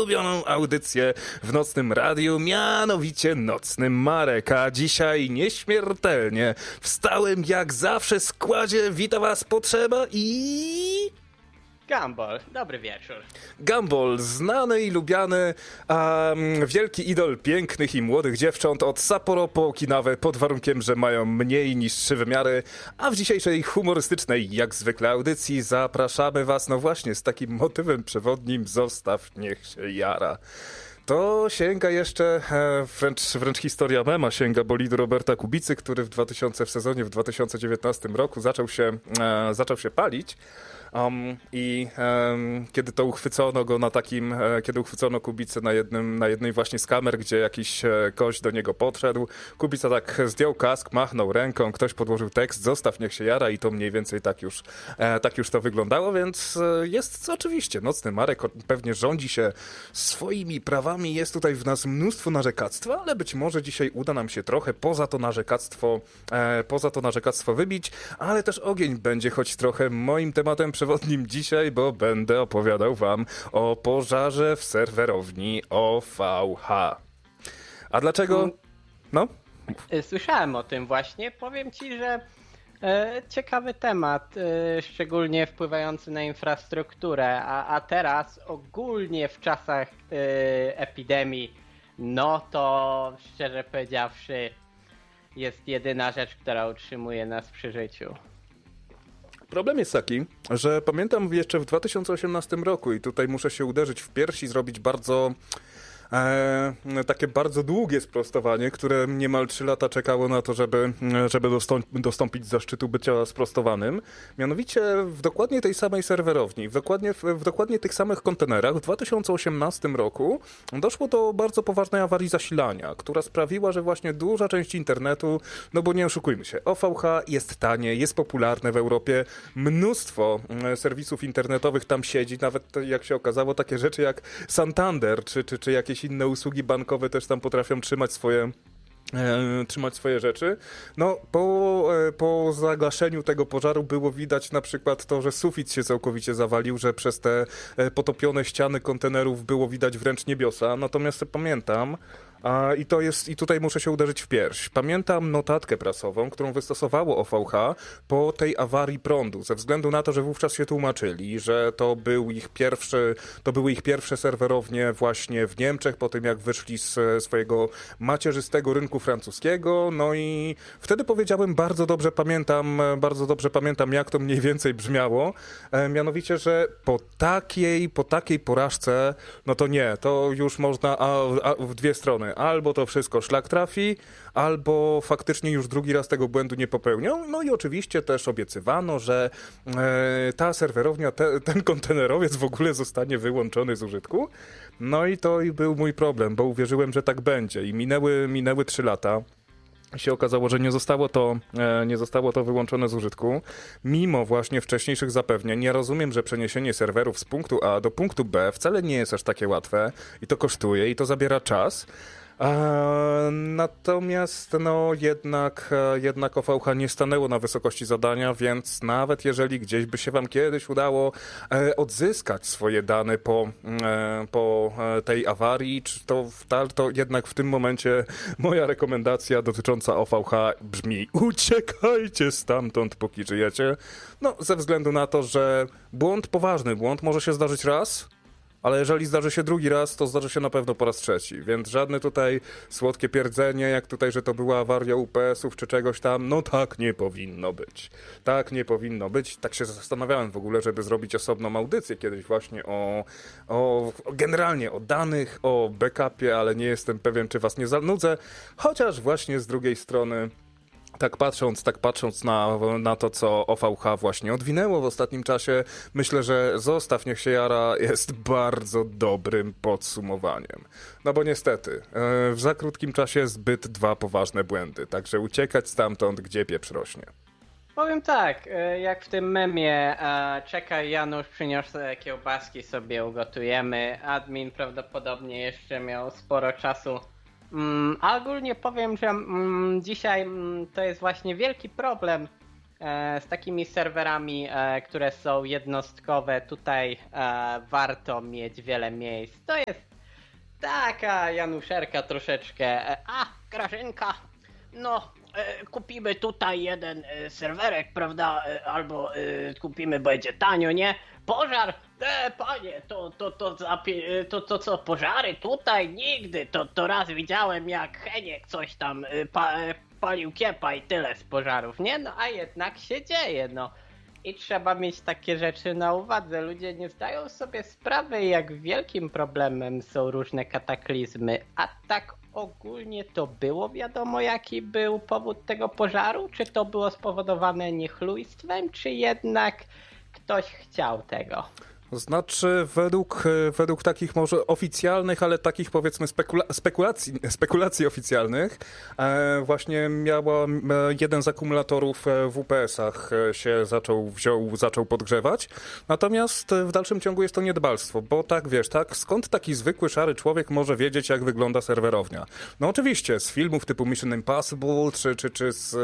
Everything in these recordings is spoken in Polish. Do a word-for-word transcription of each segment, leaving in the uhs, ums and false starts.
ulubioną audycję w Nocnym Radiu, mianowicie Nocny Marek. A dzisiaj nieśmiertelnie w stałym jak zawsze składzie wita was Potrzeba i... Gumball, dobry wieczór. Gumball, znany i lubiany, um, wielki idol pięknych i młodych dziewcząt od Sapporo po Okinawę, pod warunkiem, że mają mniej niż trzy wymiary, a w dzisiejszej humorystycznej, jak zwykle audycji zapraszamy was, no właśnie, z takim motywem przewodnim: zostaw, niech się jara. To sięga jeszcze, e, wręcz, wręcz historia mema sięga bolidu Roberta Kubicy, który w dwa tysiące w sezonie w dwa tysiące dziewiętnastym roku zaczął się, e, zaczął się palić. Um, I um, kiedy to uchwycono go na takim, e, kiedy uchwycono Kubicę na jednym, na jednej właśnie z kamer, gdzie jakiś e, gość do niego podszedł, Kubica tak zdjął kask, machnął ręką, ktoś podłożył tekst: zostaw, niech się jara, i to mniej więcej tak już, e, tak już to wyglądało, więc e, jest oczywiście Nocny Marek, pewnie rządzi się swoimi prawami, jest tutaj w nas mnóstwo narzekactwa, ale być może dzisiaj uda nam się trochę poza to narzekactwo, e, poza to narzekactwo wybić, ale też ogień będzie choć trochę moim tematem przewodnim dzisiaj, bo będę opowiadał wam o pożarze w serwerowni O V H. A dlaczego? No? Słyszałem o tym właśnie. Powiem ci, że e, ciekawy temat, e, szczególnie wpływający na infrastrukturę, a, a teraz ogólnie w czasach e, epidemii, no to szczerze powiedziawszy jest jedyna rzecz, która utrzymuje nas przy życiu. Problem jest taki, że pamiętam jeszcze w dwa tysiące osiemnastym roku, i tutaj muszę się uderzyć w pierś i zrobić bardzo... E, takie bardzo długie sprostowanie, które niemal trzy lata czekało na to, żeby, żeby dostąp, dostąpić zaszczytu bycia sprostowanym. Mianowicie w dokładnie tej samej serwerowni, w dokładnie, w, w dokładnie tych samych kontenerach w dwa tysiące osiemnastym roku doszło do bardzo poważnej awarii zasilania, która sprawiła, że właśnie duża część internetu, no bo nie oszukujmy się, O V H jest tanie, jest popularne w Europie, mnóstwo serwisów internetowych tam siedzi, nawet jak się okazało takie rzeczy jak Santander, czy, czy, czy jakieś inne usługi bankowe też tam potrafią trzymać swoje E, trzymać swoje rzeczy. No, po, e, po zagaszeniu tego pożaru było widać na przykład to, że sufit się całkowicie zawalił, że przez te e, potopione ściany kontenerów było widać wręcz niebiosa. Natomiast pamiętam, a, i to jest, i tutaj muszę się uderzyć w pierś, pamiętam notatkę prasową, którą wystosowało O V H po tej awarii prądu, ze względu na to, że wówczas się tłumaczyli, że to był ich pierwszy, to były ich pierwsze serwerownie właśnie w Niemczech, po tym jak wyszli z swojego macierzystego rynku francuskiego, no i wtedy powiedziałem, bardzo dobrze pamiętam, bardzo dobrze pamiętam, jak to mniej więcej brzmiało, e, mianowicie, że po takiej, po takiej porażce, no to nie, to już można a, a, w dwie strony, albo to wszystko szlak trafi, albo faktycznie już drugi raz tego błędu nie popełnią. No i oczywiście też obiecywano, że e, ta serwerownia, te, ten kontenerowiec w ogóle zostanie wyłączony z użytku. No i to i był mój problem, bo uwierzyłem, że tak będzie, i minęły, minęły trzy lata. Się okazało, że nie zostało to, e, nie zostało to wyłączone z użytku, mimo właśnie wcześniejszych zapewnień. Ja rozumiem, że przeniesienie serwerów z punktu A do punktu B wcale nie jest aż takie łatwe, i to kosztuje, i to zabiera czas. A, natomiast no jednak, jednak O V H nie stanęło na wysokości zadania, więc nawet jeżeli gdzieś by się wam kiedyś udało e, odzyskać swoje dane po, e, po tej awarii, czy to, to jednak w tym momencie moja rekomendacja dotycząca O V H brzmi: uciekajcie stamtąd, póki żyjecie. No, ze względu na to, że błąd, poważny błąd może się zdarzyć raz, ale jeżeli zdarzy się drugi raz, to zdarzy się na pewno po raz trzeci, więc żadne tutaj słodkie pierdzenie, jak tutaj, że to była awaria U P S ów czy czegoś tam, no tak nie powinno być. Tak nie powinno być. Tak się zastanawiałem w ogóle, żeby zrobić osobną audycję kiedyś właśnie o, o, o generalnie o danych, o backupie, ale nie jestem pewien, czy was nie zanudzę, chociaż właśnie z drugiej strony Tak patrząc, tak patrząc na, na to, co O V H właśnie odwinęło w ostatnim czasie, myślę, że Zostaw, niech się jara jest bardzo dobrym podsumowaniem. No bo niestety, w za krótkim czasie zbyt dwa poważne błędy, także uciekać stamtąd, gdzie pieprz rośnie. Powiem tak, jak w tym memie, czekaj Janusz, przyniosę kiełbaski, sobie ugotujemy. Admin prawdopodobnie jeszcze miał sporo czasu. Mm, a ogólnie powiem, że mm, dzisiaj mm, to jest właśnie wielki problem e, z takimi serwerami, e, które są jednostkowe. Tutaj e, warto mieć wiele miejsc. To jest Taka Januszerka troszeczkę. A, Grażynka, no kupimy tutaj jeden serwerek, prawda, albo kupimy, będzie tanio, nie? Pożar? E, panie, to, to, to, to, to, to co, pożary tutaj? Nigdy. To, to raz widziałem, jak Heniek coś tam pa, palił kiepa i tyle z pożarów, nie? No a jednak się dzieje, no. I trzeba mieć takie rzeczy na uwadze. Ludzie nie zdają sobie sprawy, jak wielkim problemem są różne kataklizmy. A tak ogólnie to było wiadomo, jaki był powód tego pożaru? Czy to było spowodowane niechlujstwem, czy jednak ktoś chciał tego? Znaczy, według, według takich może oficjalnych, ale takich powiedzmy spekula- spekulacji, spekulacji oficjalnych, e, właśnie miała e, jeden z akumulatorów w U P S-ach się zaczął, wziął, zaczął podgrzewać. Natomiast w dalszym ciągu jest to niedbalstwo, bo tak wiesz, tak, skąd taki zwykły szary człowiek może wiedzieć, jak wygląda serwerownia? No oczywiście, z filmów typu Mission Impossible, czy, czy, czy, z,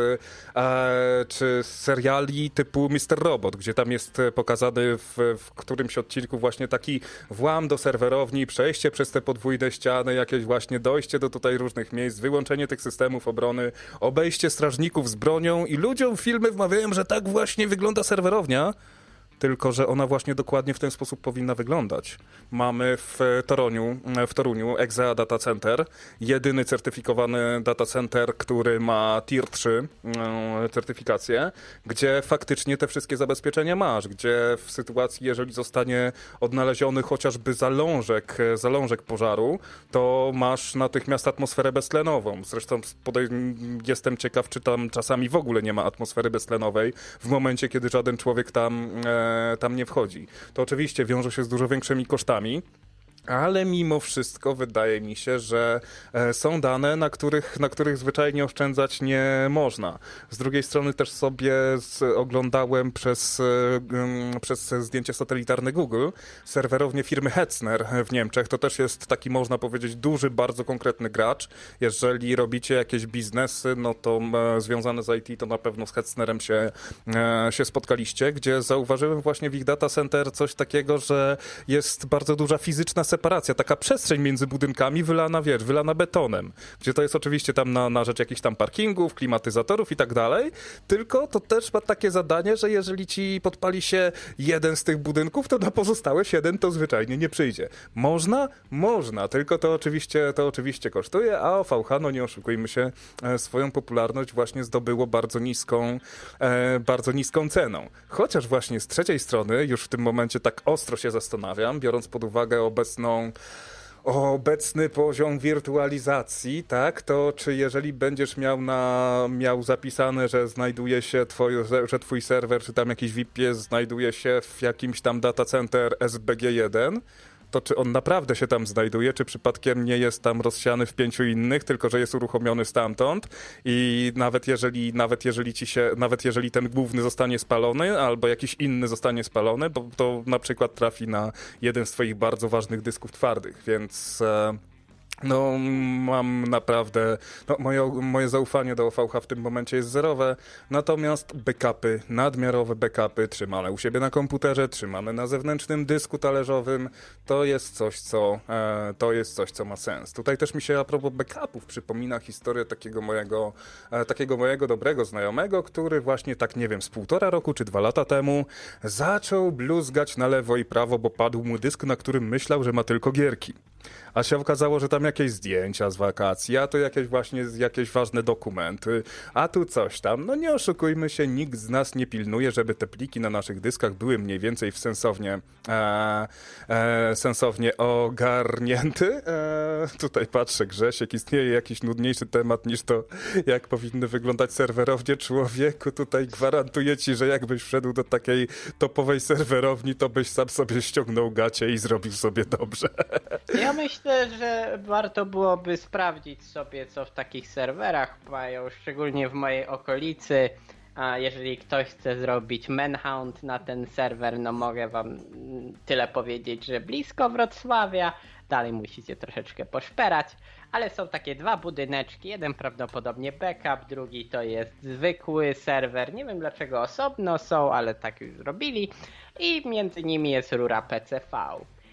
e, czy z seriali typu mister Robot, gdzie tam jest pokazany w, w którymś odcinku właśnie taki włam do serwerowni, przejście przez te podwójne ściany, jakieś właśnie dojście do tutaj różnych miejsc, wyłączenie tych systemów obrony, obejście strażników z bronią i ludziom filmy wmawiają, że tak właśnie wygląda serwerownia, tylko że ona właśnie dokładnie w ten sposób powinna wyglądać. Mamy w Toruniu, w Toruniu Exea Data Center, jedyny certyfikowany data center, który ma tier trzy certyfikację, gdzie faktycznie te wszystkie zabezpieczenia masz, gdzie w sytuacji, jeżeli zostanie odnaleziony chociażby zalążek, zalążek pożaru, to masz natychmiast atmosferę beztlenową. Zresztą podej- jestem ciekaw, czy tam czasami w ogóle nie ma atmosfery beztlenowej w momencie, kiedy żaden człowiek tam e, tam nie wchodzi. To oczywiście wiąże się z dużo większymi kosztami, ale mimo wszystko wydaje mi się, że są dane, na których, na których zwyczajnie oszczędzać nie można. Z drugiej strony też sobie z, oglądałem przez, przez zdjęcie satelitarne Google serwerownię firmy Hetzner w Niemczech. To też jest taki, można powiedzieć, duży, bardzo konkretny gracz. Jeżeli robicie jakieś biznesy, no to związane z I T, to na pewno z Hetznerem się, się spotkaliście, gdzie zauważyłem właśnie w ich data center coś takiego, że jest bardzo duża fizyczna separacja, taka przestrzeń między budynkami wylana, wiesz, wylana betonem, gdzie to jest oczywiście tam na, na rzecz jakichś tam parkingów, klimatyzatorów i tak dalej, tylko to też ma takie zadanie, że jeżeli ci podpali się jeden z tych budynków, to na pozostałe siedem to zwyczajnie nie przyjdzie. Można? Można, tylko to oczywiście, to oczywiście kosztuje, a O V H, no nie oszukujmy się, swoją popularność właśnie zdobyło bardzo niską, e, bardzo niską ceną. Chociaż właśnie z trzeciej strony, już w tym momencie tak ostro się zastanawiam, biorąc pod uwagę obecną obecny poziom wirtualizacji, tak, to czy jeżeli będziesz miał na, miał zapisane, że znajduje się twoj, że twój serwer, czy tam jakiś V P S znajduje się w jakimś tam data center S B G jeden, to czy on naprawdę się tam znajduje, czy przypadkiem nie jest tam rozsiany w pięciu innych, tylko że jest uruchomiony stamtąd i nawet jeżeli, nawet jeżeli ci się, nawet jeżeli ten główny zostanie spalony, albo jakiś inny zostanie spalony, bo to na przykład trafi na jeden z twoich bardzo ważnych dysków twardych, więc e, no mam naprawdę, no, moje, moje zaufanie do O V H w tym momencie jest zerowe, natomiast backupy, nadmiarowe backupy trzymane u siebie na komputerze, trzymane na zewnętrznym dysku talerzowym, to jest coś, co, e, to jest coś, co ma sens. Tutaj też mi się a propos backupów przypomina historię takiego mojego, e, takiego mojego dobrego znajomego, który właśnie tak, nie wiem, z półtora roku czy dwa lata temu zaczął bluzgać na lewo i prawo, bo padł mu dysk, na którym myślał, że ma tylko gierki. A się okazało, że tam jakieś zdjęcia z wakacji, a tu jakieś właśnie jakieś ważne dokumenty, a tu coś tam. No nie oszukujmy się, nikt z nas nie pilnuje, żeby te pliki na naszych dyskach były mniej więcej w sensownie, e, e, sensownie ogarnięty. E, tutaj patrzę, Grzesiek, istnieje jakiś nudniejszy temat niż to, jak powinny wyglądać serwerownie. Człowieku, tutaj gwarantuję ci, że jakbyś wszedł do takiej topowej serwerowni, to byś sam sobie ściągnął gacie i zrobił sobie dobrze. Ja myślę, że warto byłoby sprawdzić sobie, co w takich serwerach mają, szczególnie w mojej okolicy. A jeżeli ktoś chce zrobić manhunt na ten serwer, no mogę wam tyle powiedzieć, że blisko Wrocławia. Dalej musicie troszeczkę poszperać, ale są takie dwa budyneczki. Jeden prawdopodobnie backup, drugi to jest zwykły serwer. Nie wiem dlaczego osobno są, ale tak już zrobili. I między nimi jest rura P C V.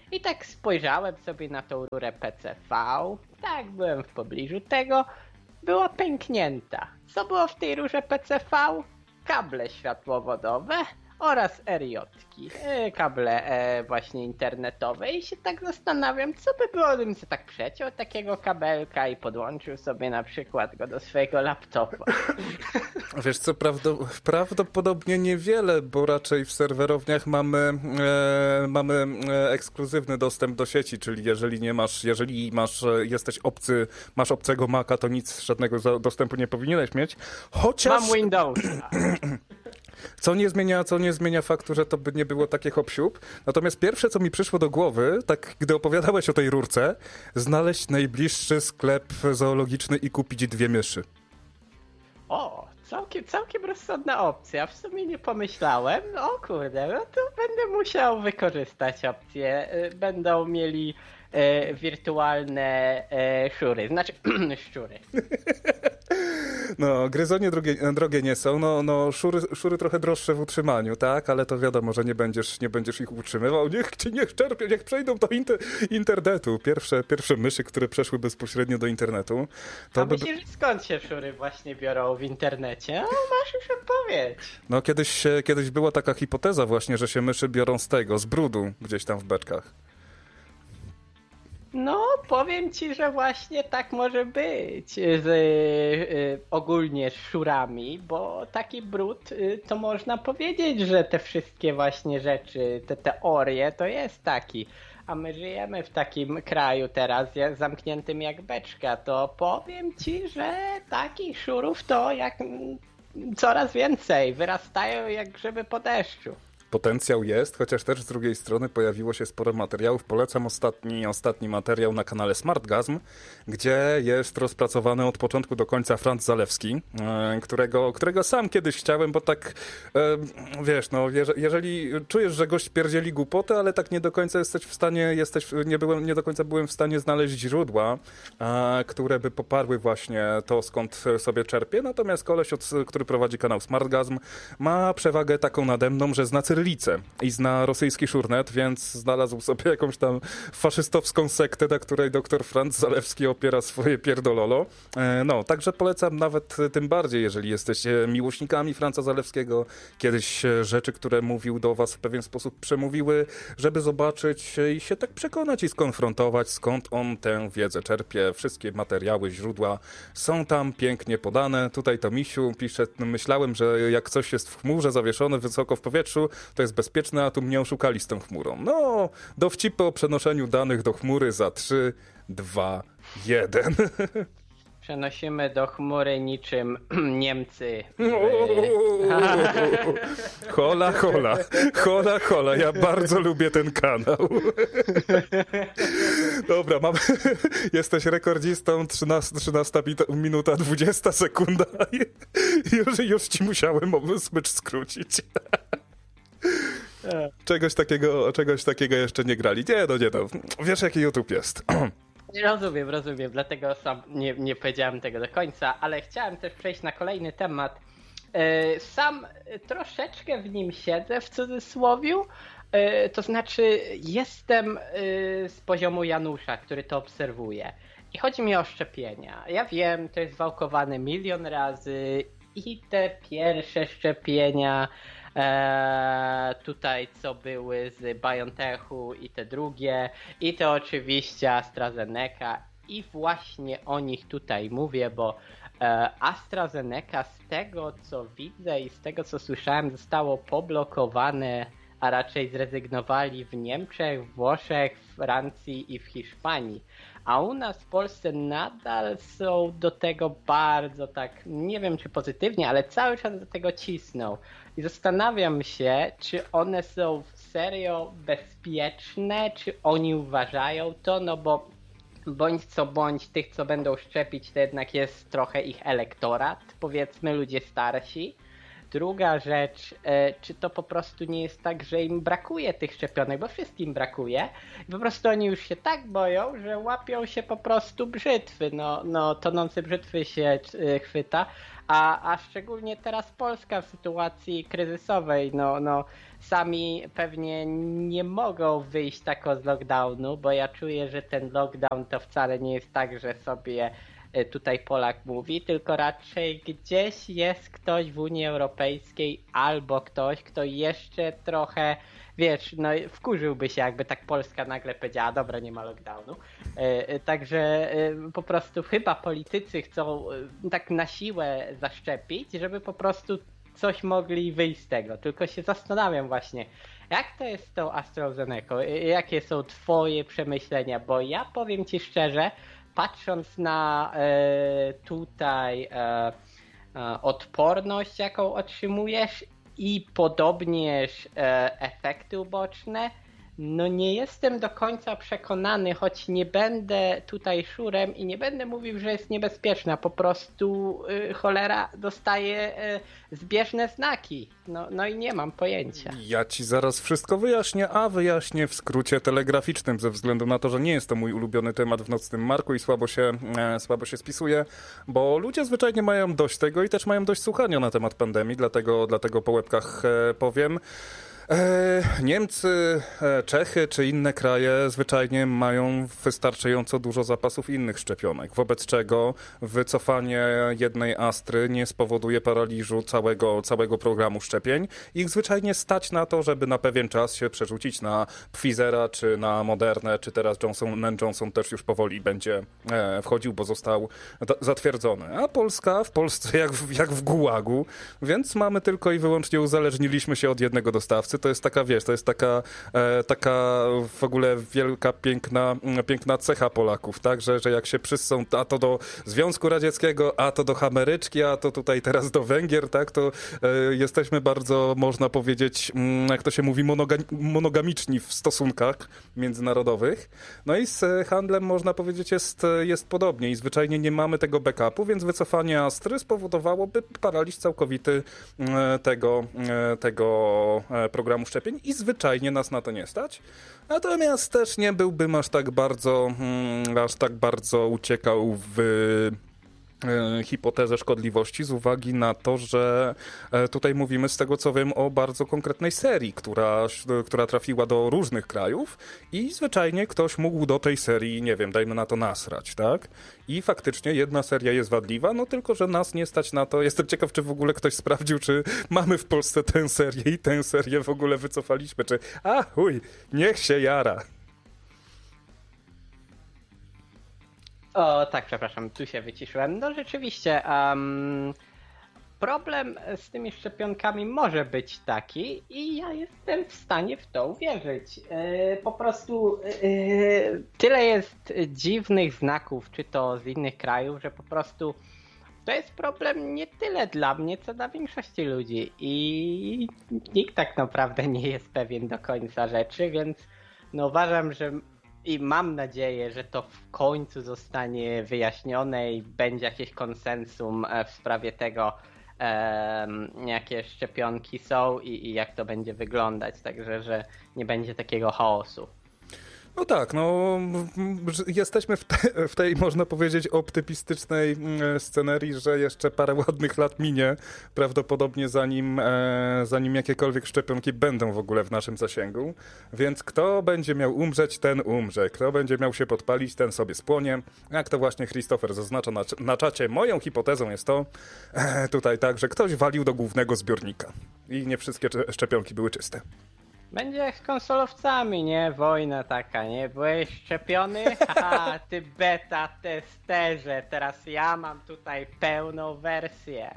I tak spojrzałem sobie na tą rurę P C V, tak, byłem w pobliżu tego, była pęknięta. Co było w tej rurze P C V? Kable światłowodowe oraz R J-ki, e, kable e, właśnie internetowe i się tak zastanawiam, co by było, gdybym sobie tak przeciął takiego kabelka i podłączył sobie na przykład go do swojego laptopa. Wiesz co, prawdo, prawdopodobnie niewiele, bo raczej w serwerowniach mamy, e, mamy ekskluzywny dostęp do sieci, czyli jeżeli nie masz, jeżeli masz, jesteś obcy, masz obcego Maca, to nic, żadnego dostępu nie powinieneś mieć, chociaż... Mam Windows. Co nie zmienia, co nie zmienia faktu, że to by nie było takie hop-siup. Natomiast pierwsze, co mi przyszło do głowy, tak gdy opowiadałeś o tej rurce, znaleźć najbliższy sklep zoologiczny i kupić dwie myszy. O, całkiem, całkiem rozsądna opcja. W sumie nie pomyślałem. O kurde, no to będę musiał wykorzystać opcję. Będą mieli e, wirtualne e, szury, znaczy szczury. No, gryzonie drogie, drogie nie są, no, no szury, szury trochę droższe w utrzymaniu, tak, ale to wiadomo, że nie będziesz, nie będziesz ich utrzymywał, niech ci niech czerpią, niech przejdą do inter, internetu. Pierwsze, pierwsze myszy, które przeszły bezpośrednio do internetu. To A by... myślisz, skąd się szury właśnie biorą w internecie? No, masz już odpowiedź. No, kiedyś, kiedyś była taka hipoteza właśnie, że się myszy biorą z tego, z brudu gdzieś tam w beczkach. No, powiem ci, że właśnie tak może być z y, ogólnie z szurami, bo taki brud y, to można powiedzieć, że te wszystkie właśnie rzeczy, te teorie to jest taki. A my żyjemy w takim kraju teraz zamkniętym jak beczka, to powiem ci, że takich szurów to jak coraz więcej, wyrastają jak grzyby po deszczu. Potencjał jest, chociaż też z drugiej strony pojawiło się sporo materiałów. Polecam ostatni, ostatni materiał na kanale SmartGazm, gdzie jest rozpracowany od początku do końca Franz Zalewski, którego, którego sam kiedyś chciałem, bo tak, wiesz, no, jeżeli czujesz, że gość pierdzieli głupoty, ale tak nie do końca jesteś w stanie, jesteś, nie, byłem, nie do końca byłem w stanie znaleźć źródła, które by poparły właśnie to, skąd sobie czerpię. Natomiast koleś, który prowadzi kanał SmartGazm, ma przewagę taką nade mną, że zna cyrylicę i zna rosyjski szurnet, więc znalazł sobie jakąś tam faszystowską sektę, na której doktor Franz Zalewski opiera swoje pierdololo. No, także polecam nawet tym bardziej, jeżeli jesteście miłośnikami Franza Zalewskiego. Kiedyś rzeczy, które mówił do was w pewien sposób przemówiły, żeby zobaczyć i się tak przekonać i skonfrontować, skąd on tę wiedzę czerpie. Wszystkie materiały, źródła są tam pięknie podane. Tutaj to Misiu pisze, myślałem, że jak coś jest w chmurze zawieszone wysoko w powietrzu, to jest bezpieczne, a tu mnie oszukali z tą chmurą. No, dowcipy o przenoszeniu danych do chmury za trzy, dwa, jeden. Przenosimy do chmury niczym Niemcy. Hola, hola. Hola, hola. Ja bardzo lubię ten kanał. Dobra, mamy... jesteś rekordzistą. trzynasta minuta, dwudziesta sekunda. Już, już ci musiałem smycz skrócić. Czegoś takiego, czegoś takiego jeszcze nie grali. Nie, no nie no. Wiesz, jaki YouTube jest. Rozumiem, rozumiem, dlatego sam nie, nie powiedziałem tego do końca, ale chciałem też przejść na kolejny temat. Sam troszeczkę w nim siedzę, w cudzysłowiu, to znaczy jestem z poziomu Janusza, który to obserwuje. I chodzi mi o szczepienia. Ja wiem, to jest wałkowane milion razy i te pierwsze szczepienia Eee, tutaj co były z BioNTechu i te drugie i to oczywiście AstraZeneca i właśnie o nich tutaj mówię, bo e, AstraZeneca z tego co widzę i z tego co słyszałem zostało poblokowane, a raczej zrezygnowali w Niemczech, Włoszech, Francji i w Hiszpanii. A u nas w Polsce nadal są do tego bardzo tak, nie wiem czy pozytywnie, ale cały czas do tego cisną. I zastanawiam się, czy one są serio bezpieczne, czy oni uważają to, no bo bądź co bądź tych, co będą szczepić, to jednak jest trochę ich elektorat, powiedzmy ludzie starsi. druga rzecz, czy to po prostu nie jest tak, że im brakuje tych szczepionek, bo wszystkim brakuje. I po prostu oni już się tak boją, że łapią się po prostu brzytwy. No, no tonący brzytwy się chwyta. A, a szczególnie teraz Polska w sytuacji kryzysowej, no, no sami pewnie nie mogą wyjść tak z lockdownu, bo ja czuję, że ten lockdown to wcale nie jest tak, że sobie tutaj Polak mówi, tylko raczej gdzieś jest ktoś w Unii Europejskiej albo ktoś, kto jeszcze trochę, wiesz, no wkurzyłby się, jakby tak Polska nagle powiedziała, dobra, nie ma lockdownu. Także po prostu chyba politycy chcą tak na siłę zaszczepić, żeby po prostu coś mogli wyjść z tego. Tylko się zastanawiam właśnie, jak to jest z tą AstraZeneką? Jakie są twoje przemyślenia? Bo ja powiem ci szczerze, patrząc na e, tutaj e, e, odporność, jaką otrzymujesz i podobnież e, efekty uboczne, no nie jestem do końca przekonany, choć nie będę tutaj szurem i nie będę mówił, że jest niebezpieczna. Po prostu y, cholera dostaje y, zbieżne znaki. No, no i nie mam pojęcia. Ja ci zaraz wszystko wyjaśnię, a wyjaśnię w skrócie telegraficznym, ze względu na to, że nie jest to mój ulubiony temat w Nocnym Marku i słabo się, e, słabo się spisuje, bo ludzie zwyczajnie mają dość tego i też mają dość słuchania na temat pandemii, dlatego, dlatego po łebkach e, powiem. Niemcy, Czechy czy inne kraje zwyczajnie mają wystarczająco dużo zapasów innych szczepionek, wobec czego wycofanie jednej Astry nie spowoduje paraliżu całego, całego programu szczepień. Ich zwyczajnie stać na to, żeby na pewien czas się przerzucić na Pfizera czy na Modernę, czy teraz Johnson and Johnson też już powoli będzie wchodził, bo został zatwierdzony. A Polska w Polsce jak w, jak w gułagu, więc mamy tylko i wyłącznie uzależniliśmy się od jednego dostawcy. To jest taka, wiesz, to jest taka, e, taka w ogóle wielka, piękna, piękna cecha Polaków, tak, że, że jak się przyssą, a to do Związku Radzieckiego, a to do Ameryczki, a to tutaj teraz do Węgier, tak, to e, jesteśmy bardzo, można powiedzieć, jak to się mówi, monoga- monogamiczni w stosunkach międzynarodowych. No i z handlem, można powiedzieć, jest, jest podobnie i zwyczajnie nie mamy tego backupu, więc wycofanie Astry spowodowałoby paraliż całkowity e, tego, e, tego programu szczepień i zwyczajnie nas na to nie stać. Natomiast też nie byłbym aż tak bardzo, hmm, aż tak bardzo uciekał w e, hipotezę szkodliwości z uwagi na to, że e, tutaj mówimy z tego co wiem o bardzo konkretnej serii, która, która trafiła do różnych krajów i zwyczajnie ktoś mógł do tej serii, nie wiem, dajmy na to nasrać, tak? I faktycznie jedna seria jest wadliwa, no tylko, że nas nie stać na to. Jestem ciekaw, czy w ogóle ktoś sprawdził, czy mamy w Polsce tę serię i tę serię w ogóle wycofaliśmy, czy a chuj, niech się jara. O, tak, przepraszam, tu się wyciszyłem. No rzeczywiście, um, problem z tymi szczepionkami może być taki i ja jestem w stanie w to uwierzyć. Yy, po prostu yy, tyle jest dziwnych znaków, czy to z innych krajów, że po prostu to jest problem nie tyle dla mnie, co dla większości ludzi i nikt tak naprawdę nie jest pewien do końca rzeczy, więc no uważam, że i mam nadzieję, że to w końcu zostanie wyjaśnione i będzie jakieś konsensum w sprawie tego, um, jakie szczepionki są i, i jak to będzie wyglądać, także że nie będzie takiego chaosu. No tak, no jesteśmy w, te, w tej, można powiedzieć, optymistycznej scenerii, że jeszcze parę ładnych lat minie, prawdopodobnie zanim, e, zanim jakiekolwiek szczepionki będą w ogóle w naszym zasięgu, więc kto będzie miał umrzeć, ten umrze, kto będzie miał się podpalić, ten sobie spłonie. Jak to właśnie Christopher zaznacza na, na czacie, moją hipotezą jest to e, tutaj tak, że ktoś walił do głównego zbiornika i nie wszystkie szczepionki były czyste. Będzie jak z konsolowcami, nie? Wojna taka, nie? Byłeś szczepiony? Haha, ty beta testerze, teraz ja mam tutaj pełną wersję.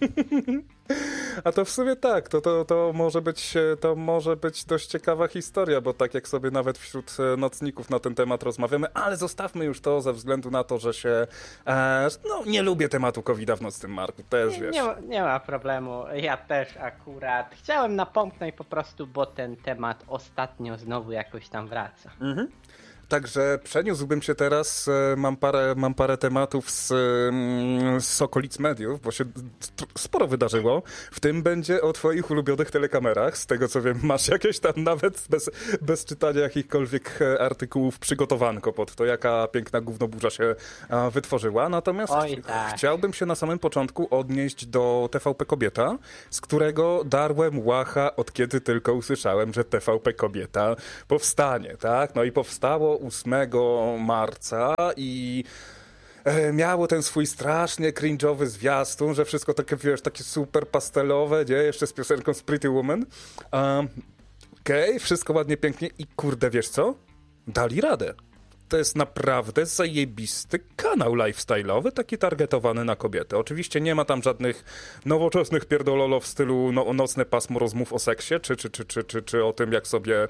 A to w sumie tak, to, to, to, może być, to może być dość ciekawa historia, bo tak jak sobie nawet wśród nocników na ten temat rozmawiamy, ale zostawmy już to ze względu na to, że się e, no nie lubię tematu kowida w Nocnym Marku, też nie, wiesz. Nie, nie ma problemu, ja też akurat chciałem napomknąć po prostu, bo ten temat ostatnio znowu jakoś tam wraca. Mhm. Także przeniósłbym się teraz, mam parę, mam parę tematów z, z okolic mediów, bo się sporo wydarzyło. W tym będzie o twoich ulubionych telekamerach. Z tego co wiem, masz jakieś tam nawet bez, bez czytania jakichkolwiek artykułów przygotowanko pod to, jaka piękna gównoburza się wytworzyła. Natomiast Oj, tak. chciałbym się na samym początku odnieść do T V P Kobieta, z którego darłem łacha od kiedy tylko usłyszałem, że T V P Kobieta powstanie, tak? No i powstało ósmego marca i miało ten swój strasznie cringe'owy zwiastun, że wszystko takie, wiesz, takie super pastelowe, nie? Jeszcze z piosenką z Pretty Woman. Um, Okej, okay, wszystko ładnie, pięknie i kurde, wiesz co? Dali radę. To jest naprawdę zajebisty kanał lifestyle'owy, taki targetowany na kobiety. Oczywiście nie ma tam żadnych nowoczesnych pierdololo w stylu no, nocne pasmo rozmów o seksie, czy, czy, czy, czy, czy, czy o tym, jak sobie...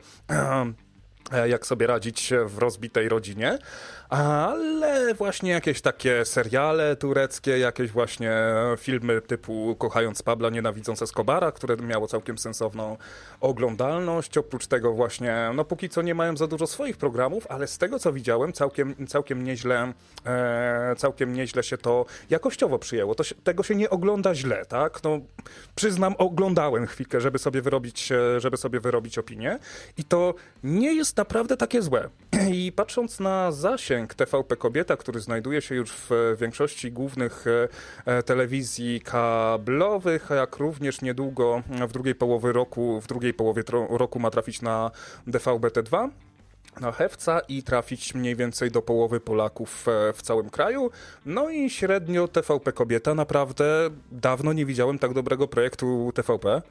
jak sobie radzić w rozbitej rodzinie, ale właśnie jakieś takie seriale tureckie, jakieś właśnie filmy typu Kochając Pabla, Nienawidząc Escobara, które miało całkiem sensowną oglądalność. Oprócz tego właśnie, no póki co nie mają za dużo swoich programów, ale z tego co widziałem, całkiem, całkiem nieźle e, całkiem nieźle się to jakościowo przyjęło. To się, tego się nie ogląda źle, tak? No, przyznam, oglądałem chwilkę, żeby sobie wyrobić, żeby sobie wyrobić opinię i to nie jest naprawdę takie złe. I patrząc na zasięg T V P Kobieta, który znajduje się już w większości głównych telewizji kablowych, jak również niedługo w drugiej połowie roku, w drugiej połowie roku ma trafić na D V B T dwa, na Hewca i trafić mniej więcej do połowy Polaków w całym kraju. No i średnio T V P Kobieta, naprawdę dawno nie widziałem tak dobrego projektu T V P.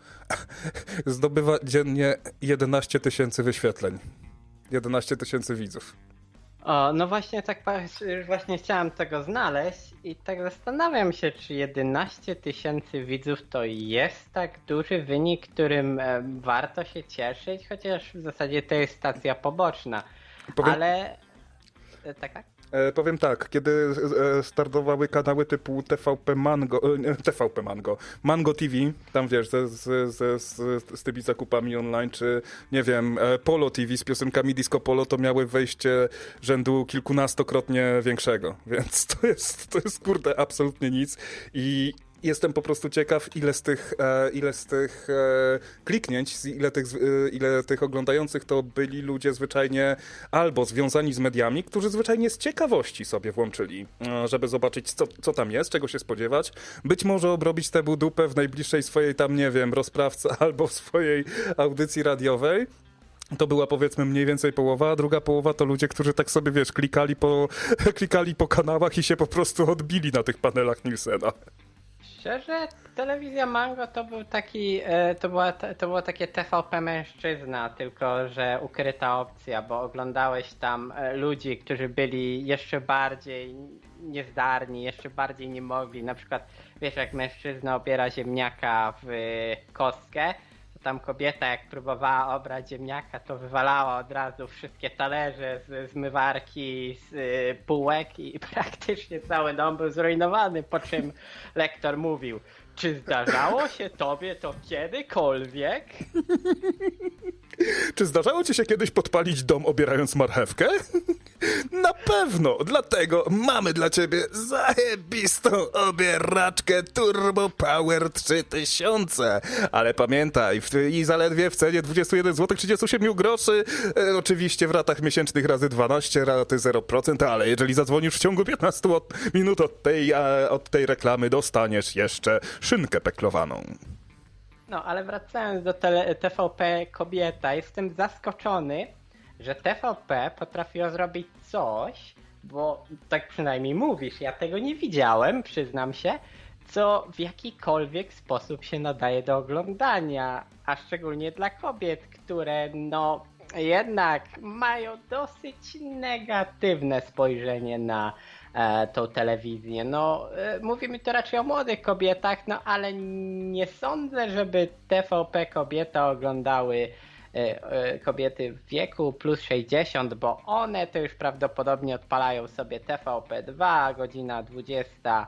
Zdobywa dziennie jedenaście tysięcy wyświetleń. jedenaście tysięcy widzów. O, no właśnie tak właśnie chciałem tego znaleźć i tak zastanawiam się, czy jedenaście tysięcy widzów to jest tak duży wynik, którym e, warto się cieszyć, chociaż w zasadzie to jest stacja poboczna. Powiem... Ale... E, tak, tak? E, powiem tak, kiedy e, startowały kanały typu T V P Mango, e, T V P Mango, Mango T V, tam wiesz, ze, z, z, z, z tymi zakupami online, czy nie wiem, e, Polo T V z piosenkami Disco Polo, to miały wejście rzędu kilkunastokrotnie większego, więc to jest, to jest kurde absolutnie nic i jestem po prostu ciekaw, ile z tych, e, ile z tych e, kliknięć, ile tych, e, ile tych oglądających to byli ludzie zwyczajnie albo związani z mediami, którzy zwyczajnie z ciekawości sobie włączyli, e, żeby zobaczyć, co, co tam jest, czego się spodziewać. Być może obrobić tę dupę w najbliższej swojej tam, nie wiem, rozprawce albo w swojej audycji radiowej. To była powiedzmy mniej więcej połowa, a druga połowa to ludzie, którzy tak sobie, wiesz, klikali po, klikali po kanałach i się po prostu odbili na tych panelach Nielsena. Szczerze, telewizja Mango to był taki, to była, to było takie T V P mężczyzna, tylko że ukryta opcja, bo oglądałeś tam ludzi, którzy byli jeszcze bardziej niezdarni, jeszcze bardziej nie mogli. Na przykład, wiesz, jak mężczyzna obiera ziemniaka w kostkę, to tam kobieta jak próbowała obrać ziemniaka, to wywalała od razu wszystkie talerze z zmywarki, z półek i praktycznie cały dom był zrujnowany, po czym lektor mówił: czy zdarzało się tobie to kiedykolwiek? Czy zdarzało ci się kiedyś podpalić dom obierając marchewkę? Na pewno, dlatego mamy dla ciebie zajebistą obieraczkę Turbo Power trzy tysiące. Ale pamiętaj, w, i zaledwie w cenie dwadzieścia jeden złotych trzydzieści osiem groszy, e, oczywiście w ratach miesięcznych razy dwanaście, raty zero procent, ale jeżeli zadzwonisz w ciągu piętnaście minut od tej, a, od tej reklamy, dostaniesz jeszcze szynkę peklowaną. No, ale wracając do tele, T V P Kobieta, jestem zaskoczony, że T V P potrafiło zrobić coś, bo tak przynajmniej mówisz, ja tego nie widziałem, przyznam się, co w jakikolwiek sposób się nadaje do oglądania, a szczególnie dla kobiet, które no jednak mają dosyć negatywne spojrzenie na e, tą telewizję. No, e, mówimy tu raczej o młodych kobietach, no ale nie sądzę, żeby T V P Kobieta oglądały e, e, kobiety w wieku plus sześćdziesiąt, bo one to już prawdopodobnie odpalają sobie T V P dwa, godzina dwudziesta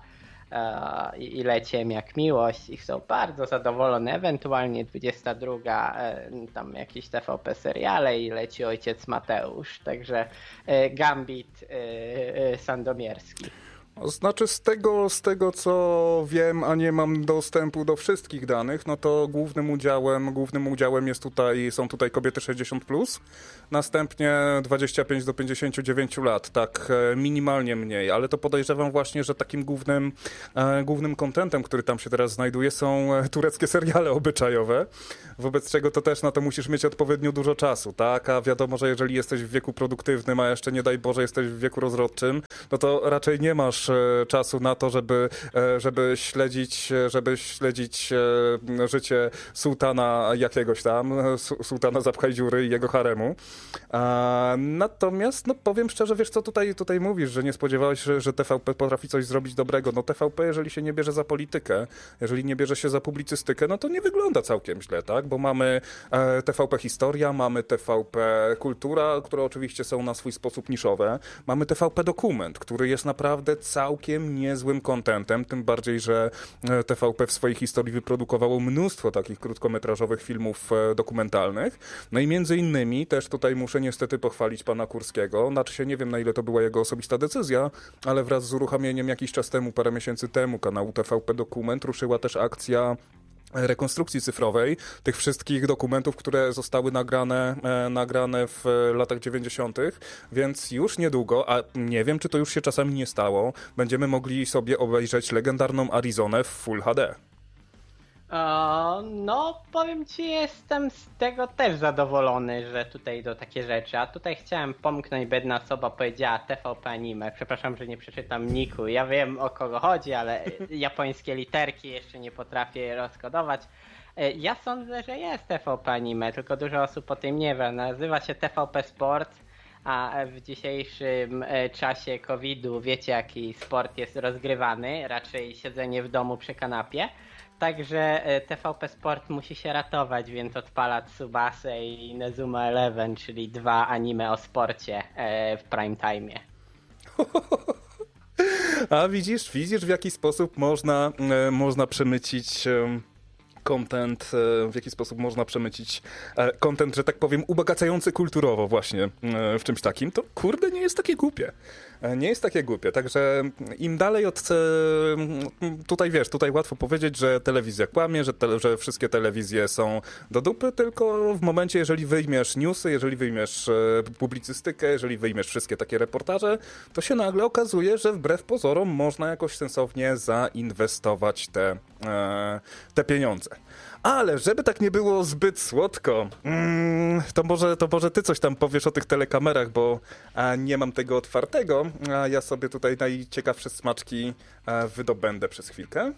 i leciałem jak miłość i są bardzo zadowolone, ewentualnie dwudziesta druga tam jakieś T V P seriale i leci Ojciec Mateusz, także Gambit sandomierski. Znaczy z tego, z tego co wiem, a nie mam dostępu do wszystkich danych, no to głównym udziałem, głównym udziałem jest tutaj, są tutaj kobiety sześćdziesiąt plus, następnie dwadzieścia pięć do pięćdziesięciu dziewięciu lat, tak minimalnie mniej, ale to podejrzewam właśnie, że takim głównym, e, głównym kontentem, który tam się teraz znajduje, są tureckie seriale obyczajowe, wobec czego to też na to musisz mieć odpowiednio dużo czasu, tak? A wiadomo, że jeżeli jesteś w wieku produktywnym, a jeszcze nie daj Boże jesteś w wieku rozrodczym, no to raczej nie masz czasu na to, żeby, żeby śledzić, żeby śledzić życie sułtana jakiegoś tam, sułtana Zapchaj Dziury i jego haremu. Natomiast, no powiem szczerze, wiesz co tutaj, tutaj mówisz, że nie spodziewałeś się, że T V P potrafi coś zrobić dobrego. No T V P, jeżeli się nie bierze za politykę, jeżeli nie bierze się za publicystykę, no to nie wygląda całkiem źle, tak? Bo mamy T V P Historia, mamy T V P Kultura, które oczywiście są na swój sposób niszowe. Mamy T V P Dokument, który jest naprawdę całkiem niezłym kontentem, tym bardziej, że T V P w swojej historii wyprodukowało mnóstwo takich krótkometrażowych filmów dokumentalnych. No i między innymi też tutaj muszę niestety pochwalić pana Kurskiego. Znaczy się nie wiem, na ile to była jego osobista decyzja, ale wraz z uruchomieniem jakiś czas temu, parę miesięcy temu kanału T V P Dokument ruszyła też akcja rekonstrukcji cyfrowej tych wszystkich dokumentów, które zostały nagrane, e, nagrane w latach dziewięćdziesiątych, więc już niedługo, a nie wiem, czy to już się czasami nie stało, będziemy mogli sobie obejrzeć legendarną Arizonę w Full H D. O, no, powiem ci, jestem z tego też zadowolony, że tutaj do takie rzeczy, a tutaj chciałem pomknąć, bo jedna osoba powiedziała T V P Anime, przepraszam, że nie przeczytam niku, ja wiem o kogo chodzi, ale japońskie literki jeszcze nie potrafię je rozkodować. Ja sądzę, że jest T V P Anime, tylko dużo osób o tym nie wie, nazywa się T V P Sport, a w dzisiejszym czasie kowida wiecie, jaki sport jest rozgrywany, raczej siedzenie w domu przy kanapie. Także T V P Sport musi się ratować, więc odpala Tsubasę i Nezuma Eleven, czyli dwa anime o sporcie w prime time. A widzisz, widzisz w jaki sposób można, można przemycić content, w jaki sposób można przemycić content, że tak powiem, ubogacający kulturowo właśnie w czymś takim, to kurde nie jest takie głupie. Nie jest takie głupie, także im dalej od... Tutaj wiesz, tutaj łatwo powiedzieć, że telewizja kłamie, że, te, że wszystkie telewizje są do dupy, tylko w momencie, jeżeli wyjmiesz newsy, jeżeli wyjmiesz publicystykę, jeżeli wyjmiesz wszystkie takie reportaże, to się nagle okazuje, że wbrew pozorom można jakoś sensownie zainwestować te, te pieniądze. Ale żeby tak nie było zbyt słodko, mm, to, może, to może ty coś tam powiesz o tych telekamerach, bo a, nie mam tego otwartego, a ja sobie tutaj najciekawsze smaczki a, wydobędę przez chwilkę.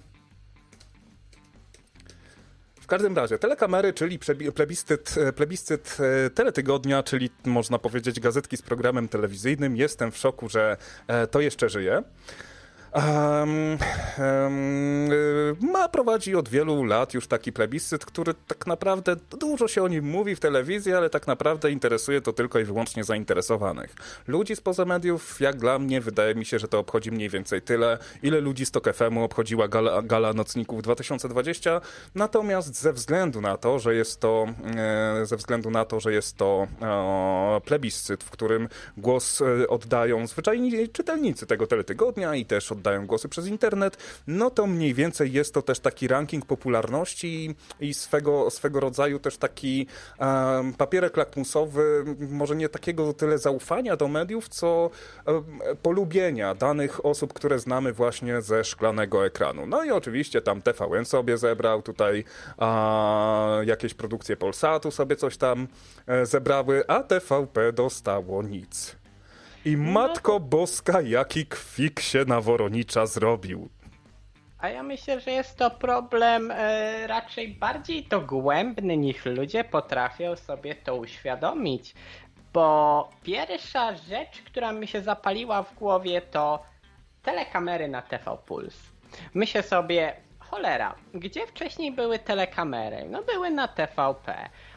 W każdym razie, telekamery, czyli plebiscyt, plebiscyt teletygodnia, czyli można powiedzieć gazetki z programem telewizyjnym. Jestem w szoku, że to jeszcze żyje. Um, um, ma prowadzi od wielu lat już taki plebiscyt, który tak naprawdę dużo się o nim mówi w telewizji, ale tak naprawdę interesuje to tylko i wyłącznie zainteresowanych. Ludzi spoza mediów, jak dla mnie, wydaje mi się, że to obchodzi mniej więcej tyle, ile ludzi z Tok F M u obchodziła gala, gala nocników dwa tysiące dwudziesty. Natomiast ze względu na to, że jest to e, ze względu na to, że jest to e, plebiscyt, w którym głos e, oddają zwyczajni czytelnicy tego teletygodnia i też oddają głosy przez internet, no to mniej więcej jest to też taki ranking popularności i swego, swego rodzaju też taki um, papierek lakmusowy, może nie takiego tyle zaufania do mediów, co um, polubienia danych osób, które znamy właśnie ze szklanego ekranu. No i oczywiście tam T V N sobie zebrał, tutaj a, jakieś produkcje Polsatu sobie coś tam e, zebrały, a T V P dostało nic. I Matko Boska, jaki kwik się na Woronicza zrobił. A ja myślę, że jest to problem e, raczej bardziej dogłębny, niż ludzie potrafią sobie to uświadomić. Bo pierwsza rzecz, która mi się zapaliła w głowie, to telekamery na T V Puls. Myślę sobie, cholera, gdzie wcześniej były telekamery? No były na T V P.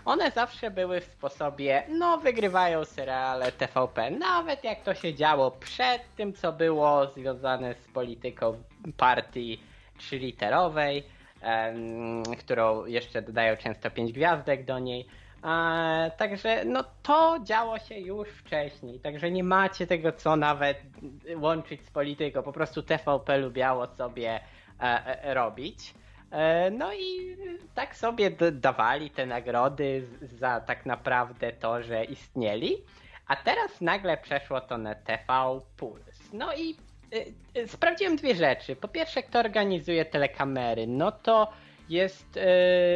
one zawsze były w sposobie, no wygrywają seriale T V P, nawet jak to się działo przed tym, co było związane z polityką partii trzyliterowej, em, którą jeszcze dodają często pięć gwiazdek do niej. E, także no to działo się już wcześniej, także nie macie tego co nawet łączyć z polityką, po prostu T V P lubiało sobie e, e, robić. E, no i tak sobie d- dawali te nagrody za tak naprawdę to, że istnieli, a teraz nagle przeszło to na T V Puls. No i e, e, sprawdziłem dwie rzeczy. Po pierwsze, kto organizuje telekamery, no to jest e,